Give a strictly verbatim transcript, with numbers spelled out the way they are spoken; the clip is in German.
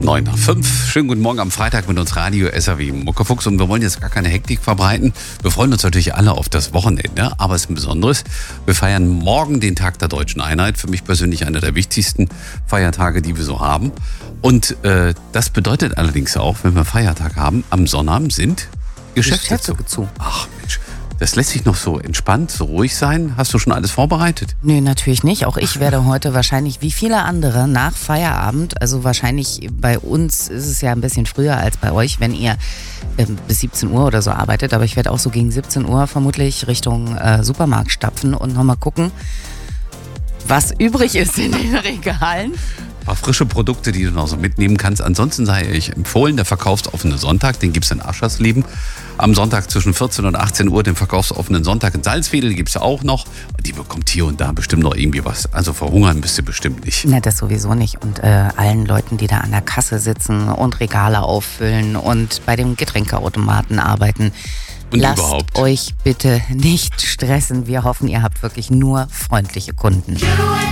neun nach fünf. Schönen guten Morgen am Freitag mit uns Radio S R W Muckefuchs. Und wir wollen jetzt gar keine Hektik verbreiten. Wir freuen uns natürlich alle auf das Wochenende, aber es ist ein besonderes. Wir feiern morgen den Tag der Deutschen Einheit. Für mich persönlich einer der wichtigsten Feiertage, die wir so haben. Und äh, das bedeutet allerdings auch, wenn wir Feiertag haben, am Sonnabend sind Geschäfte, Geschäfte zu. zu. Ach Mensch, das lässt sich noch so entspannt, so ruhig sein. Hast du schon alles vorbereitet? Nee, natürlich nicht. Auch ich werde heute wahrscheinlich wie viele andere nach Feierabend, also wahrscheinlich bei uns ist es ja ein bisschen früher als bei euch, wenn ihr äh, bis siebzehn Uhr oder so arbeitet, aber ich werde auch so gegen siebzehn Uhr vermutlich Richtung äh, Supermarkt stapfen und nochmal gucken, was übrig ist in den Regalen. Ein paar frische Produkte, die du noch so mitnehmen kannst. Ansonsten sei ich empfohlen, der verkaufsoffene Sonntag, den gibt es in Aschersleben. Am Sonntag zwischen vierzehn und achtzehn Uhr den verkaufsoffenen Sonntag in Salzwedel gibt es auch noch. Die bekommt hier und da bestimmt noch irgendwie was. Also verhungern müsst ihr bestimmt nicht. Na, das sowieso nicht. Und äh, allen Leuten, die da an der Kasse sitzen und Regale auffüllen und bei dem Getränkeautomaten arbeiten, Und lasst überhaupt. euch bitte nicht stressen. Wir hoffen, ihr habt wirklich nur freundliche Kunden.